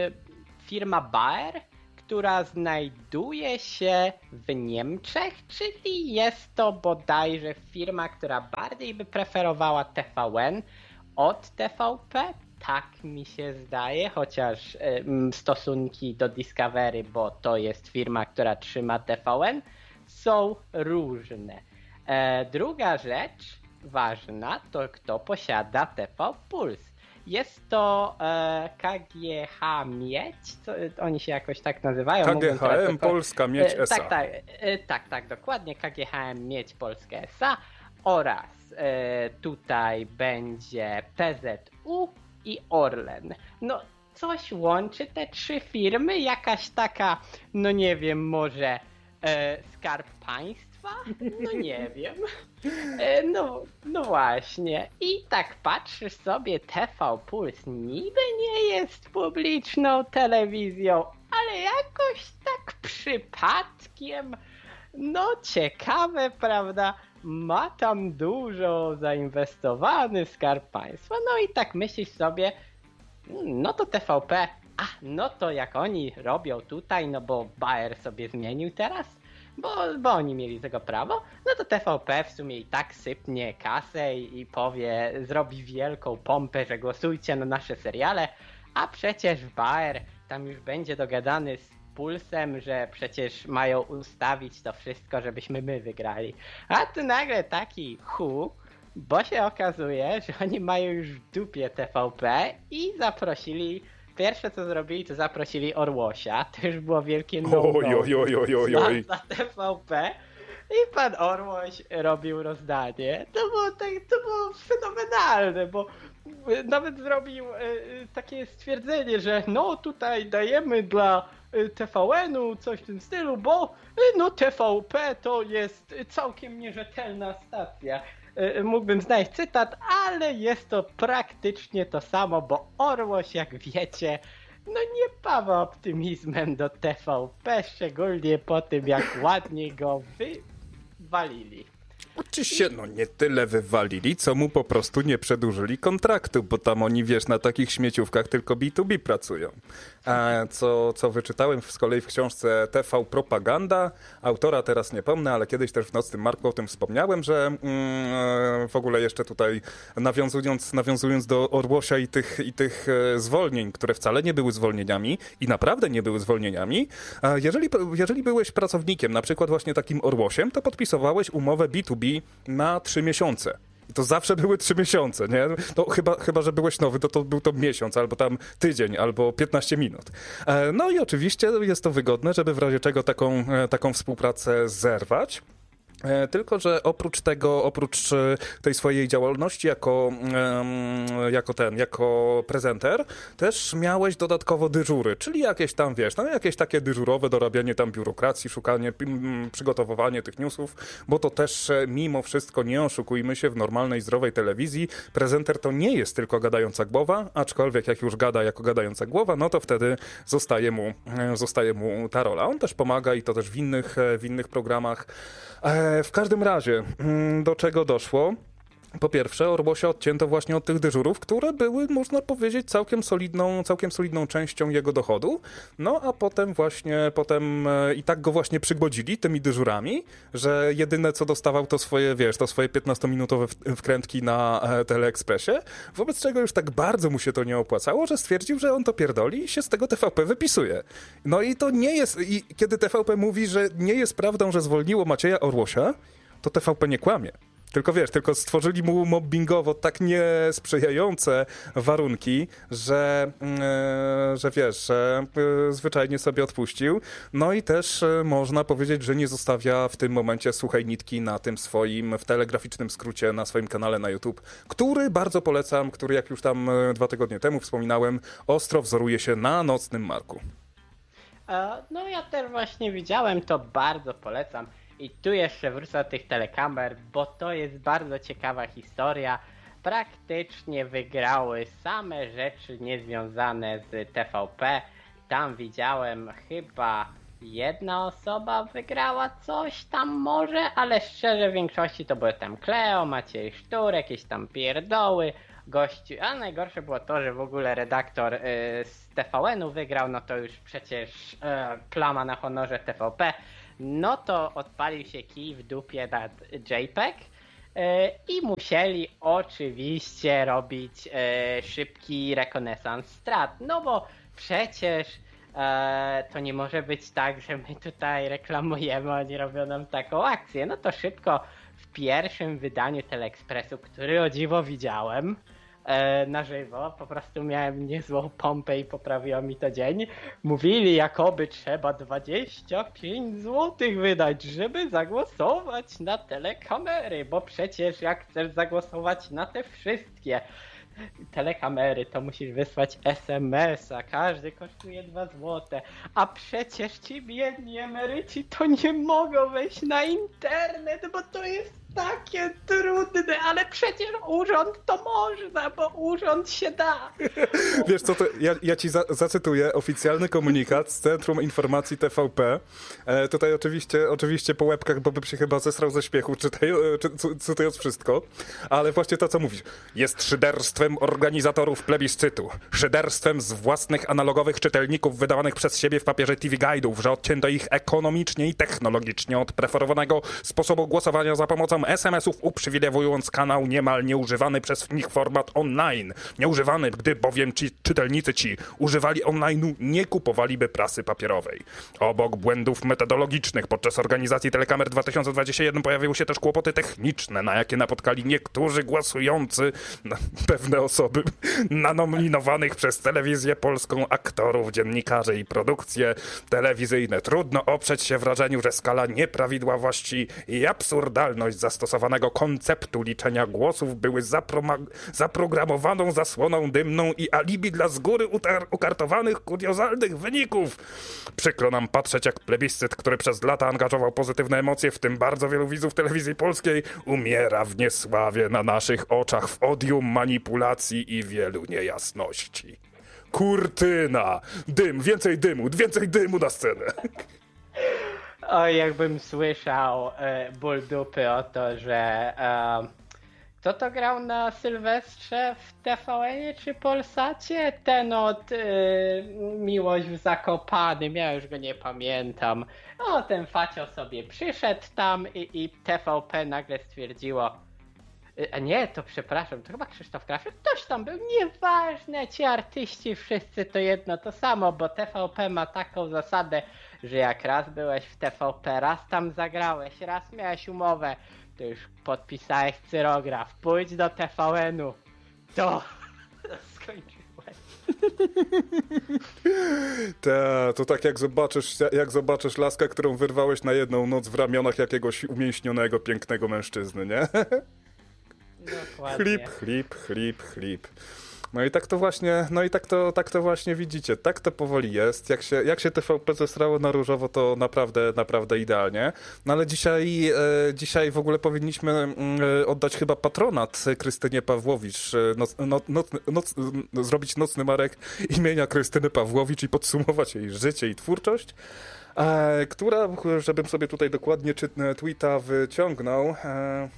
firma Bayer, która znajduje się w Niemczech, czyli jest to bodajże firma, która bardziej by preferowała T V N od T V P, tak mi się zdaje, chociaż y, stosunki do Discovery, bo to jest firma, która trzyma T V N, są różne. E, druga rzecz ważna to kto posiada T V Puls. Jest to e, K G H Miedź, to, oni się jakoś tak nazywają. K G H M Polska Miedź e, S A. Tak, tak, e, tak, tak, dokładnie, K G H M Miedź Polska S A oraz e, tutaj będzie P Z U i Orlen. No coś łączy te trzy firmy, jakaś taka, no nie wiem, może e, Skarb Państwa? No nie wiem. E, no, no właśnie. I tak patrzysz sobie, T V Puls niby nie jest publiczną telewizją, ale jakoś tak przypadkiem, no ciekawe, prawda? Ma tam dużo zainwestowany Skarb Państwa. No i tak myślisz sobie, no to T V P, a no to jak oni robią tutaj, no bo Bayer sobie zmienił teraz, bo, bo oni mieli tego prawo, no to T V P w sumie i tak sypnie kasę i, i powie, zrobi wielką pompę, że głosujcie na nasze seriale, a przecież Bayer tam już będzie dogadany z Pulsem, że przecież mają ustawić to wszystko, żebyśmy my wygrali. A tu nagle taki hu, bo się okazuje, że oni mają już w dupie T V P i zaprosili, pierwsze co zrobili, to zaprosili Orłosia, to już było wielkie no-no Oj, oj, oj, oj, oj, oj. za T V P i pan Orłoś robił rozdanie. To było, tak, to było fenomenalne, bo nawet zrobił e, takie stwierdzenie, że no tutaj dajemy dla T V N-u coś w tym stylu, bo no T V P to jest całkiem nierzetelna stacja. Mógłbym znaleźć cytat, ale jest to praktycznie to samo, bo Orłoś, jak wiecie, no nie pawa optymizmem do T V P, szczególnie po tym, jak ładnie go wywalili. Oczywiście, no nie tyle wywalili, co mu po prostu nie przedłużyli kontraktu, bo tam oni, wiesz, na takich śmieciówkach tylko B dwa B pracują. E, co, co wyczytałem z kolei w książce T V Propaganda, autora teraz nie pomnę, ale kiedyś też w Nocnym Marku o tym wspomniałem, że mm, w ogóle jeszcze tutaj nawiązując, nawiązując do Orłosia i tych, i tych zwolnień, które wcale nie były zwolnieniami i naprawdę nie były zwolnieniami, e, jeżeli, jeżeli byłeś pracownikiem, na przykład właśnie takim Orłosiem, to podpisowałeś umowę B dwa B na trzy miesiące. I to zawsze były trzy miesiące, nie? To chyba, chyba, że byłeś nowy, to, to był to miesiąc, albo tam tydzień, albo piętnaście minut. E, no i oczywiście jest to wygodne, żeby w razie czego taką, e, taką współpracę zerwać. E, tylko, że oprócz tego, oprócz e, tej swojej działalności jako, e, jako ten, jako prezenter, też miałeś dodatkowo dyżury, czyli jakieś tam, wiesz, no jakieś takie dyżurowe dorabianie tam biurokracji, szukanie, m, przygotowywanie tych newsów, bo to też e, mimo wszystko, nie oszukujmy się, w normalnej, zdrowej telewizji prezenter to nie jest tylko gadająca głowa, aczkolwiek jak już gada jako gadająca głowa, no to wtedy zostaje mu, e, zostaje mu ta rola. On też pomaga i to też w innych, e, w innych programach. E, W każdym razie, do czego doszło? Po pierwsze, Orłosia odcięto właśnie od tych dyżurów, które były, można powiedzieć, całkiem solidną, całkiem solidną częścią jego dochodu. No a potem właśnie, potem e, i tak go właśnie przygłodzili tymi dyżurami, że jedyne co dostawał to swoje, wiesz, to swoje piętnastominutowe wkrętki na e, Teleekspresie, wobec czego już tak bardzo mu się to nie opłacało, że stwierdził, że on to pierdoli i się z tego T V P wypisuje. No i to nie jest, i kiedy T V P mówi, że nie jest prawdą, że zwolniło Macieja Orłosia, to T V P nie kłamie. Tylko wiesz, tylko stworzyli mu mobbingowo tak niesprzyjające warunki, że, e, że wiesz, że e, zwyczajnie sobie odpuścił. No i też e, można powiedzieć, że nie zostawia w tym momencie suchej nitki na tym swoim, w telegraficznym skrócie, na swoim kanale na YouTube, który bardzo polecam, który jak już tam e, dwa tygodnie temu wspominałem, ostro wzoruje się na Nocnym Marku. No ja też właśnie widziałem, to bardzo polecam. I tu jeszcze wrócę do tych telekamer, bo to jest bardzo ciekawa historia. Praktycznie wygrały same rzeczy niezwiązane z T V P. Tam widziałem chyba jedna osoba wygrała coś tam może, ale szczerze w większości to były tam Kleo, Maciej Sztur, jakieś tam pierdoły, gościu. A najgorsze było to, że w ogóle redaktor y, z T V N-u wygrał, no to już przecież y, plama na honorze T V P. No to odpalił się kij w dupie nad JPEG yy, i musieli oczywiście robić yy, szybki rekonesans strat, no bo przecież yy, to nie może być tak, że my tutaj reklamujemy, oni robią nam taką akcję. No to szybko w pierwszym wydaniu Teleekspresu, który o dziwo widziałem na żywo, po prostu miałem niezłą pompę i poprawiło mi to dzień. Mówili, jakoby trzeba dwadzieścia pięć złotych wydać, żeby zagłosować na telekamery, bo przecież jak chcesz zagłosować na te wszystkie telekamery, to musisz wysłać es em es a, każdy kosztuje dwa złote, a przecież ci biedni emeryci to nie mogą wejść na internet, bo to jest takie trudne, ale przecież urząd to można, bo urząd się da. Wiesz co, to ja, ja ci za, zacytuję oficjalny komunikat z Centrum Informacji T V P. E, tutaj oczywiście, oczywiście po łebkach, bo bym się chyba zesrał ze śmiechu, czytaj, czy, cytując wszystko, ale właśnie to, co mówisz. Jest szyderstwem organizatorów plebiscytu, szyderstwem z własnych analogowych czytelników wydawanych przez siebie w papierze T V Guide'ów, że odcięto ich ekonomicznie i technologicznie od preferowanego sposobu głosowania za pomocą es em esów, uprzywilejowując kanał niemal nieużywany przez nich format online. Nieużywany, gdy bowiem ci czytelnicy ci używali online'u, nie kupowaliby prasy papierowej. Obok błędów metodologicznych podczas organizacji Telekamer dwa tysiące dwudziesty pierwszy pojawiły się też kłopoty techniczne, na jakie napotkali niektórzy głosujący na pewne osoby na nominowanych przez Telewizję Polską aktorów, dziennikarzy i produkcje telewizyjne. Trudno oprzeć się wrażeniu, że skala nieprawidłowości i absurdalność zastosowanego konceptu liczenia głosów były zapro- zaprogramowaną zasłoną dymną i alibi dla z góry utar- ukartowanych, kuriozalnych wyników. Przykro nam patrzeć, jak plebiscyt, który przez lata angażował pozytywne emocje, w tym bardzo wielu widzów telewizji polskiej, umiera w niesławie na naszych oczach w odium manipulacji i wielu niejasności. Kurtyna! Dym, więcej dymu, więcej dymu na scenę! O, jakbym słyszał e, ból dupy o to, że e, kto to grał na Sylwestrze w T V N-ie czy Polsacie? Ten od e, Miłość w Zakopanym, ja już go nie pamiętam. O, ten facio sobie przyszedł tam i, i T V P nagle stwierdziło, a nie, to przepraszam, to chyba Krzysztof Kraszyk, ktoś tam był, nieważne, ci artyści wszyscy to jedno to samo, bo T V P ma taką zasadę, że jak raz byłeś w T V P, raz tam zagrałeś, raz miałeś umowę, to już podpisałeś cyrograf, pójdź do T V N-u, to skończyłeś. Ta, to tak jak zobaczysz, jak zobaczysz laskę, którą wyrwałeś na jedną noc w ramionach jakiegoś umięśnionego, pięknego mężczyzny, nie? Dokładnie. Chlip, chlip, chlip, chlip. No i tak to właśnie, no i tak to, tak to właśnie widzicie, tak to powoli jest. Jak się, jak się T V P zesrało na różowo, to naprawdę, naprawdę idealnie. No ale dzisiaj, e, dzisiaj w ogóle powinniśmy e, oddać chyba patronat Krystynie Pawłowicz, e, noc, no, noc, noc, no, zrobić nocny marek imienia Krystyny Pawłowicz i podsumować jej życie i twórczość, e, która, żebym sobie tutaj dokładnie czy, tweeta wyciągnął, e,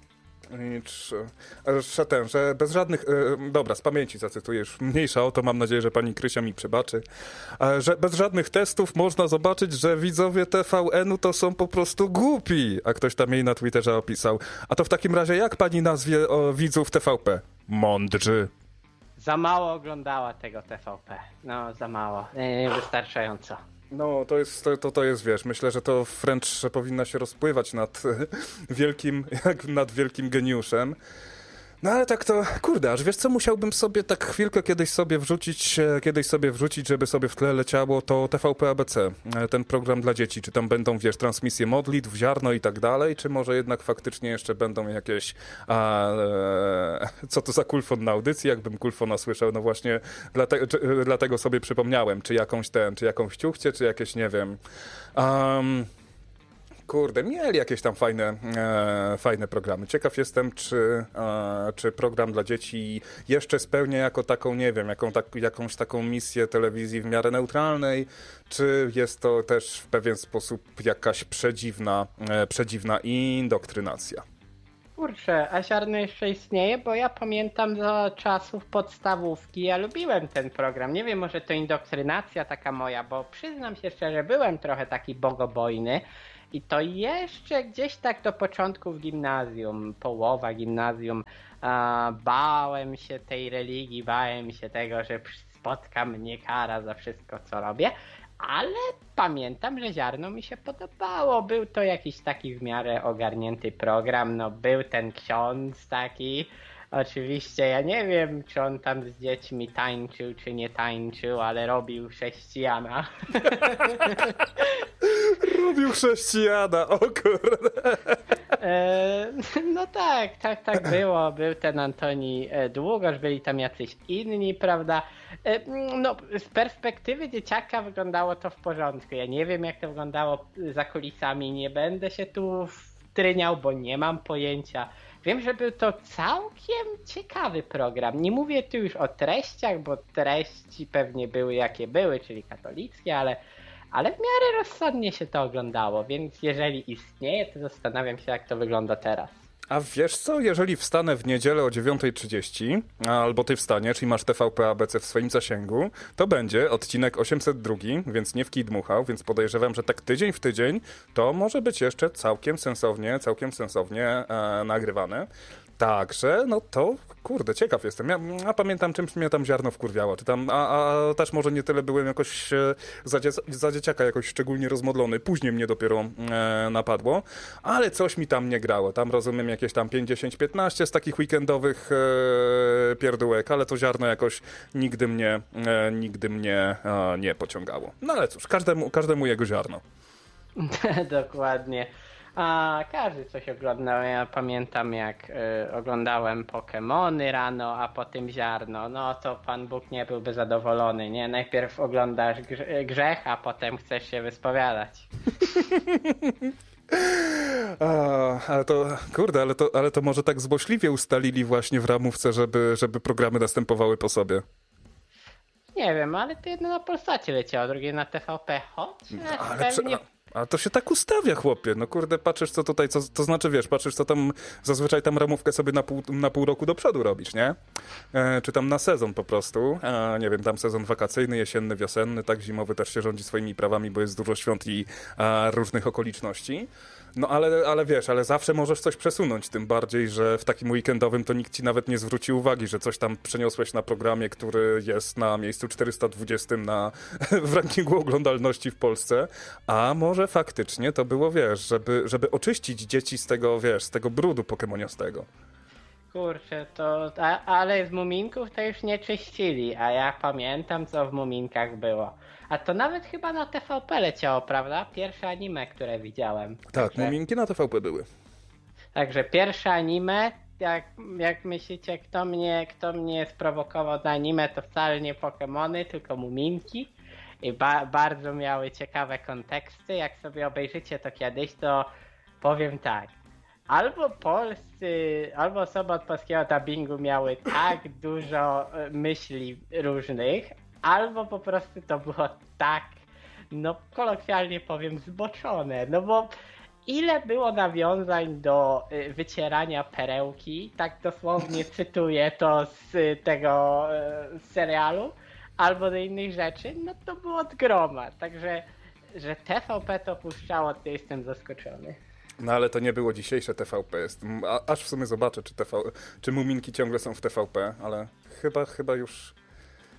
Że ten, że bez żadnych... E, dobra, z pamięci zacytuję, już mniejsza o to, mam nadzieję, że pani Krysia mi przebaczy. E, że bez żadnych testów można zobaczyć, że widzowie T V N-u to są po prostu głupi. A ktoś tam jej na Twitterze opisał. A to w takim razie jak pani nazwie o, widzów T V P? Mądrzy. Za mało oglądała tego T V P. No, za mało. Nie, nie wystarczająco. No, to jest, to, to jest, wiesz, myślę, że to wręcz powinna się rozpływać nad wielkim, jak nad wielkim geniuszem. No ale tak to, kurde, aż wiesz co, musiałbym sobie tak chwilkę kiedyś sobie wrzucić, e, kiedyś sobie wrzucić, żeby sobie w tle leciało to T V P A B C, e, ten program dla dzieci, czy tam będą, wiesz, transmisje modlitw, ziarno i tak dalej, czy może jednak faktycznie jeszcze będą jakieś, a, e, co to za kulfon na audycji, jakbym kulfona słyszał, no właśnie dlate, czy, e, dlatego sobie przypomniałem, czy jakąś ten, czy jakąś ciuchcie, czy jakieś, nie wiem, um, Kurde, mieli jakieś tam fajne, e, fajne programy. Ciekaw jestem, czy, e, czy program dla dzieci jeszcze spełnia jako taką, nie wiem, jaką, tak, jakąś taką misję telewizji w miarę neutralnej, czy jest to też w pewien sposób jakaś przedziwna, e, przedziwna indoktrynacja. Kurczę, a ziarno jeszcze istnieje, bo ja pamiętam za czasów podstawówki, ja lubiłem ten program. Nie wiem, może to indoktrynacja taka moja, bo przyznam się szczerze, byłem trochę taki bogobojny. I to jeszcze gdzieś tak do początków gimnazjum, połowa gimnazjum, a, bałem się tej religii, bałem się tego, że spotka mnie kara za wszystko, co robię, ale pamiętam, że ziarno mi się podobało. Był to jakiś taki w miarę ogarnięty program, no był ten ksiądz taki. Oczywiście ja nie wiem, czy on tam z dziećmi tańczył, czy nie tańczył, ale robił chrześcijana. Robił chrześcijana, o kurde. E, no tak, tak, tak było. Był ten Antoni Długosz, byli tam jacyś inni, prawda? E, no, z perspektywy dzieciaka wyglądało to w porządku. Ja nie wiem, jak to wyglądało za kulisami. Nie będę się tu wtryniał, bo nie mam pojęcia. Wiem, że był to całkiem ciekawy program. Nie mówię tu już o treściach, bo treści pewnie były jakie były, czyli katolickie, ale, ale w miarę rozsądnie się to oglądało, więc jeżeli istnieje, to zastanawiam się, jak to wygląda teraz. A wiesz co, jeżeli wstanę w niedzielę o dziewiąta trzydzieści, albo ty wstaniesz i masz T V P A B C w swoim zasięgu, to będzie odcinek osiemset dwa, więc nie w kij dmuchał, więc podejrzewam, że tak tydzień w tydzień to może być jeszcze całkiem sensownie, całkiem sensownie e, nagrywane. Także, no to, kurde, ciekaw jestem. Ja, ja pamiętam, czymś mnie tam ziarno wkurwiało. Czy tam, a, a też może nie tyle byłem jakoś e, za, dzie, za dzieciaka jakoś szczególnie rozmodlony. Później mnie dopiero e, napadło, ale coś mi tam nie grało. Tam rozumiem jakieś tam pięć dziesięć piętnaście z takich weekendowych e, pierdółek, ale to ziarno jakoś nigdy mnie, e, nigdy mnie e, nie pociągało. No ale cóż, każdemu, każdemu jego ziarno. Dokładnie. A każdy coś oglądał. Ja pamiętam, jak y, oglądałem Pokemony rano, a potem ziarno. No to Pan Bóg nie byłby zadowolony, nie? Najpierw oglądasz grze- grzech, a potem chcesz się wyspowiadać. A, ale to, kurde, ale to, ale to może tak złośliwie ustalili właśnie w ramówce, żeby, żeby programy następowały po sobie. Nie wiem, ale to jedno na Polsacie leciało, drugie na T V P, chociaż No, ale pewnie... prze- Ale to się tak ustawia, chłopie. No kurde, patrzysz co tutaj, co, to znaczy wiesz, patrzysz co tam, zazwyczaj tam ramówkę sobie na pół, na pół roku do przodu robisz, nie? E, czy tam na sezon po prostu. E, nie wiem, tam sezon wakacyjny, jesienny, wiosenny, tak, zimowy też się rządzi swoimi prawami, bo jest dużo świąt i e, różnych okoliczności. No ale, ale wiesz, ale zawsze możesz coś przesunąć, tym bardziej, że w takim weekendowym to nikt ci nawet nie zwróci uwagi, że coś tam przeniosłeś na programie, który jest na miejscu czterysta dwudziestym na, w rankingu oglądalności w Polsce, a może faktycznie to było, wiesz, żeby, żeby oczyścić dzieci z tego, wiesz, z tego brudu pokemoniastego. Kurczę, to... A, ale z Muminków to już nie czyścili, a ja pamiętam, co w Muminkach było. A to nawet chyba na T V P leciało, prawda? Pierwsze anime, które widziałem. Tak, Także, Muminki na T V P były. także pierwsze anime, jak, jak myślicie, kto mnie, kto mnie sprowokował do anime, to wcale nie Pokemony, tylko Muminki. I ba- bardzo miały ciekawe konteksty. Jak sobie obejrzycie to kiedyś, to powiem tak. Albo polscy, albo osoby od polskiego dubbingu miały tak dużo myśli różnych, albo po prostu to było tak, no kolokwialnie powiem, zboczone. No bo ile było nawiązań do wycierania perełki, tak dosłownie cytuję to z tego serialu, albo do innych rzeczy, no to było od groma. Także, że T V P to puszczało, to jestem zaskoczony. No ale to nie było dzisiejsze T V P. Jest, a, aż w sumie zobaczę, czy, T V, czy Muminki ciągle są w T V P, ale chyba, chyba już...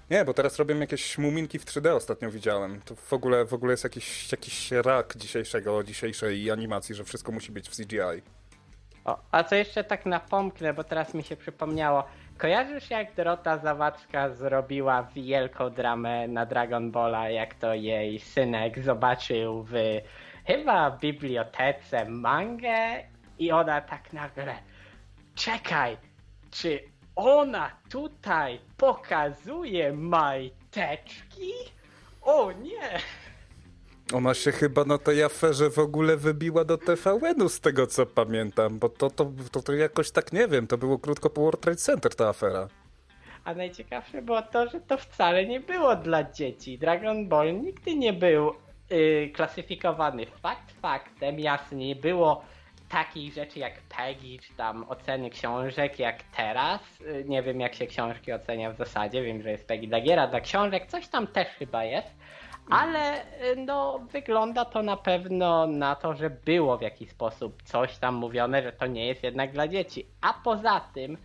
Nie, bo teraz robią jakieś muminki w trzy D, ostatnio widziałem. To w ogóle, w ogóle jest jakiś, jakiś rak dzisiejszego, dzisiejszej animacji, że wszystko musi być w C G I. O, a co jeszcze tak napomknę, bo teraz mi się przypomniało. Kojarzysz, jak Dorota Zawadzka zrobiła wielką dramę na Dragon Balla, jak to jej synek zobaczył w chyba bibliotece mangę i ona tak nagle, czekaj, czy ona tutaj pokazuje majteczki? O nie! Ona się chyba na tej aferze w ogóle wybiła do T V N-u z tego co pamiętam, bo to, to, to, to jakoś tak nie wiem, to było krótko po World Trade Center ta afera. A najciekawsze było to, że to wcale nie było dla dzieci. Dragon Ball nigdy nie był yy, klasyfikowany fakt faktem, jasnie, nie było takich rzeczy jak Peggy, czy tam oceny książek jak teraz. Yy, nie wiem jak się książki ocenia w zasadzie, wiem, że jest Peggy dla gier, a dla książek coś tam też chyba jest. Ale no, wygląda to na pewno na to, że było w jakiś sposób coś tam mówione, że to nie jest jednak dla dzieci. A poza tym